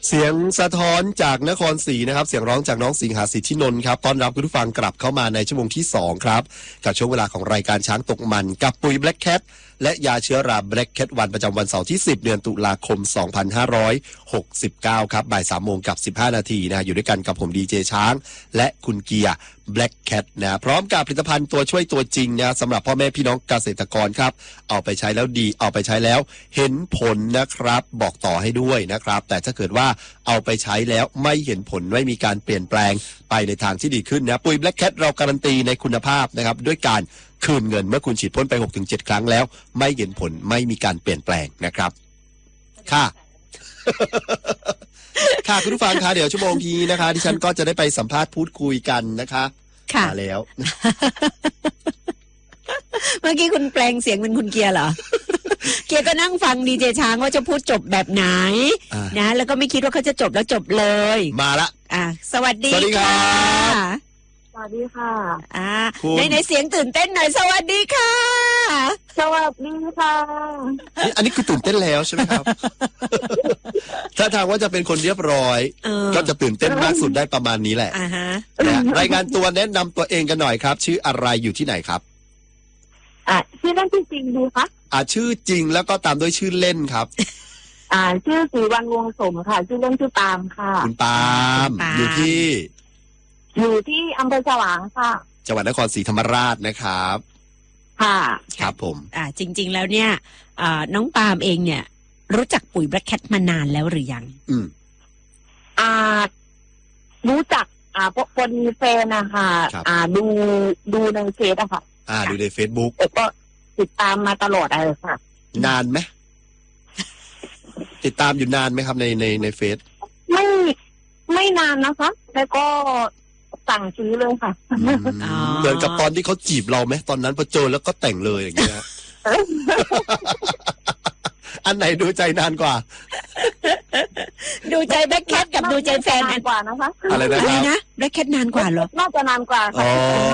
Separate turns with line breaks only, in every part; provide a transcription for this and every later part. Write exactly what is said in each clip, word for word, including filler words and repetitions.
เสียงสะท้อนจากนครศรีนะครับเสียงร้องจากน้องสิงหาสิทธินนท์ครับต้อนรับคุณผู้ฟังกลับเข้ามาในชั่วโมงที่สองครับกับช่วงเวลาของรายการช้างตกมันกับปุ๋ย Black Cat และยาเชื้อรา Black Cat วันประจำวันเสาร์ที่สิบเดือนตุลาคมสองพันห้าร้อยหกสิบเก้าครับบ่ายสามโมงกับสิบห้านาทีนะอยู่ด้วยกันกับผมดีเจช้างและคุณเกียร์ Black Cat นะพร้อมกับผลิตภัณฑ์ตัวช่วยตัวจริงนะสำหรับพ่อแม่พี่น้องเกษตรกรครับเอาไปใช้แล้วดีเอาไปใช้แล้วเห็นผลนะครับบอกต่อให้ด้วยนะครับแต่ถ้าเกิดว่าเอาไปใช้แล้วไม่เห็นผลไม่มีการเปลี่ยนแปลงไปในทางที่ดีขึ้นนะปุ๋ย Black Cat เราการันตีในคุณภาพนะครับด้วยการคืนเงินเมื่อคุณฉีดพ่นไป หกถึงเจ็ด ครั้งแล้วไม่เห็นผลไม่มีการเปลี่ยนแปลงนะครับค่ะ ค่ะคุณผู้ฟังคะเดี๋ยวชั่วโมงนี้นะคะดิฉันก็จะได้ไปสัมภาษณ์พูดคุยกันนะคะค่ะมาแล้ว
เมื่อกี้คุณแปลงเสียงเป็นคุณเกียร์เหรอ เกียร์ก็นั่งฟังดีเจช้างว่าจะพูดจบแบบไหนนะแล้วก็ไม่คิดว่าเขาจะจบแล้วจบเลย
มาละ
อ่ะสวัสดีค่ะ
สวัสดีค่ะ
อ่าในในเสียงตื่นเต้นหน่อยสวัสดีค่ะ
สวัสดีค่ะ
นี่อันนี้คือตื่นเต้นแล้วใช่ไหมครับ ถ้าทางว่าจะเป็นคนเรียบร้อยก็จะตื่นเต้นมากสุดได้ประมาณนี้แหละนะรายงานตัวแนะนำตัวเองกันหน่อยครับชื่ออะไรอยู่ที่ไหนครับ
อ่าชื่อเล่นชื่อจริงดูคะ
อ่าชื่อจริงแล้วก็ตามด้วยชื่อเล่นครับ
อ่าชื่อศรีวรรณวงศ์สมค่ะชื่อเล่นชื่อปาล์มค่ะ
คุณปาล์มอยู่ที่
อยู่ที่อำเภอฉวางค่ะ
จังหวัดนครศรีธรรมราชนะครับ
ค่ะ
ครับผม
อ่าจริงๆแล้วเนี่ยอ่าน้องปาล์มเองเนี่ยรู้จักปุ๋ย Black Cat มานานแล้วหรือยัง
อืม
อ่ารู้จักอ่าพวกคนมีแฟนนะคะอ่าดูดูในเฟซอะค่ะ
อ่าดูใน Facebook
แล้วก็ติดตามมาตลอดเลยค่ะ
นานไหมติดตามอยู่นานไหมครับในในในเฟซ
ไม่ไม่นานนะคะแล้วก็สั่งซื้อเลยค่ะ
เหมือนกับตอนที่เขาจีบเราไหมตอนนั้นพอเจอแล้วก็แต่งเลยอย่างเงี้ย อันไหนดูใจนานกว่า
ดูใจแบล็คแคทกับดูใจแฟน
นานกว่านะคะ
อะไร
นะแบล็คแคทนานกว่าเหรอ
น่าจะนานกว่าค่ะ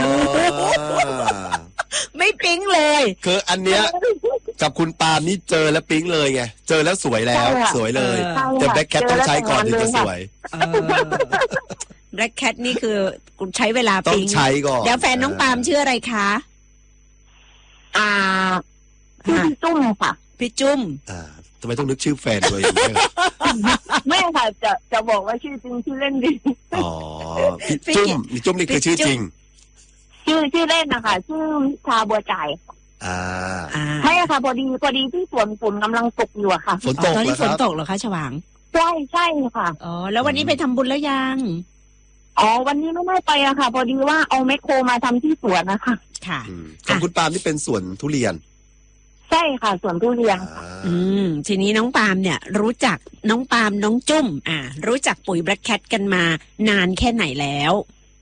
ไม่ปิ๊งเลย
คืออันเนี้ยกับคุณปาล์มนี่เจอแล้วปิ๊งเลยไงเจอแล้วสวยแล้วสวยเลยแต่แบล็คแคทต้องใช้ก่อนถึงจะสวย
แบล็คแคทนี่คือคุณใช้เวลาปิ๊ง
ต้องใช้ก่อน
เดี๋ยวแฟนน้องปาล์มชื่ออะไรคะ
อ่าพี่จุ้มค่ะ
พี่จุ้ม
อ่าทำไมต้องนึกชื่อแฟนตัวเองด้วย
ไม่ค่ะจะจะบอกว่าชื่อจริงชื่อเล่นดี
อ๋อพี่จุ้มพี่จุ้มนี่คือชื่อจริง
ชื่อชื่อเล่นนะคะชื่อวิชาบัวจ่าย
อ่า
ไม่ค่ะพอดีพอดีที่สวนฝนกำลังตกอยู่อะค่ะ
ฝนตก
ตอนนี้ฝนตก
เห
รอคะฉวาง
ใช่ใช่ค่ะ
อ๋อแล้ววันนี้ไปทำบุญแล้วยัง
อ๋อวันนี้ไม่ได้ไปอะค่ะพอดีว่าเอาแมคโครมาทำที่สวนนะคะ
ค่ะ
ของคุณปาล์มนี่เป็นสวนทุเรียน
ใช่ค่ะสวนทุเรียน
อืมทีนี้น้องปาล์มเนี่ยรู้จักน้องปาล์มน้องจุ้มอ่ารู้จักปุ๋ย Black Cat กันมานานแค่ไหนแล้ว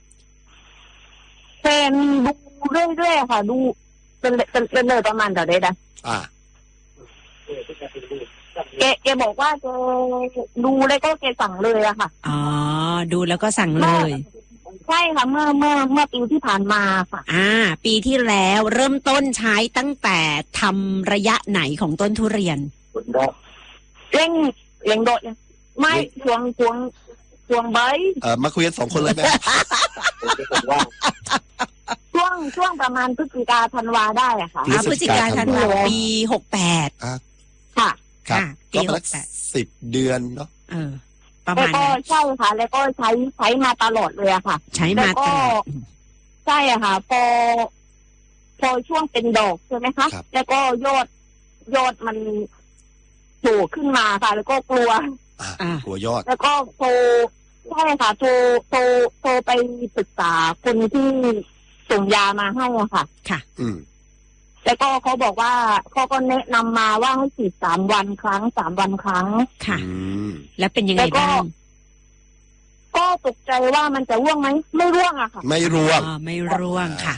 แฟนดูเรื่อยๆค่ะดูเป็นเป็นเป็นเลยประมาณเท่าไหร่นะ
อ่า
แกแกบอกว่าแกดูแล้วก็แกสั่งเลยอะค่ะ
อ๋อดูแล้วก็สั่งเลย
ใช่ค่ะเมื่อเมื่อเมื่อปีที่ผ่านมาค่ะ
อ่าปีที่แล้วเริ่มต้นใช้ตั้งแต่ทำระยะไหนของต้นทุเรียน
เร่งเร่งโดดไม่ช่วงช่วงช่วงใบ
เออมาคุยกันสองคนเลยไหม
ช่วงช่วงประมาณพฤศจิกาธันวาได้อะค่ะ
พฤศจิกาธันวาปีหกแปด
ค่ะ
ครับก็ประมาณสิบเดือนเนาะ
เออประมาณ
นั้นใช่ค่ะแล้วก็ใช้ใช้มาตลอดเลยอะค่ะ
ใช้มาตลอด
ใช่อะค่ะพอพอช่วงเป็นดอกใช่ไหมคะแล้วก็ยอดยอดมันโผล่ขึ้นมาค่ะแล้วก็กลัว
กลัวยอด
แล้วก็โทรใช่ค่ะโทรโทรโทรไปปรึกษาคนที่ส่งยามาให้อะค่ะ
ค่ะ
อืม
แล้วก็เขาบอกว่าเขาก็แนะนำมาว่าให้ฉีดสามวันครั้งสามวันครั้ง
ค่ะแล้วเป็นยังไงบ้าง
ก็ตกใจว่ามันจะร่วงไหมไม่ร่วงอะค่ะ
ไม่ร่วง
ไม่ร่วงค่ะ